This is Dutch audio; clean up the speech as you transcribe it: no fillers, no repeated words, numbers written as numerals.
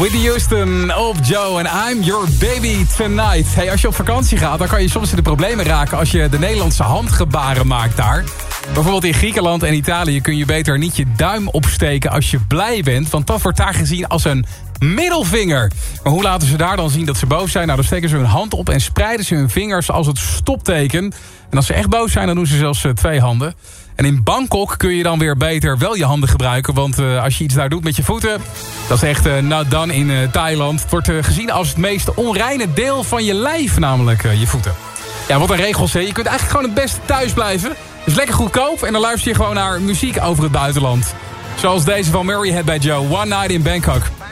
Whitney Houston op Joe en I'm Your Baby Tonight. Hey, als je op vakantie gaat, dan kan je soms in de problemen raken als je de Nederlandse handgebaren maakt daar. Bijvoorbeeld in Griekenland en Italië kun je beter niet je duim opsteken als je blij bent, want dat wordt daar gezien als een middelvinger. Maar hoe laten ze daar dan zien dat ze boos zijn? Nou, dan steken ze hun hand op en spreiden ze hun vingers als het stopteken. En als ze echt boos zijn, dan doen ze zelfs 2 handen. En in Bangkok kun je dan weer beter wel je handen gebruiken. Want als je iets daar doet met je voeten, dat is echt not done in Thailand. Het wordt gezien als het meest onreine deel van je lijf, namelijk je voeten. Ja, wat een regels, hè. Je kunt eigenlijk gewoon het beste thuis blijven. Het is lekker goedkoop en dan luister je gewoon naar muziek over het buitenland. Zoals deze van Murray Head bij Joe, One Night in Bangkok.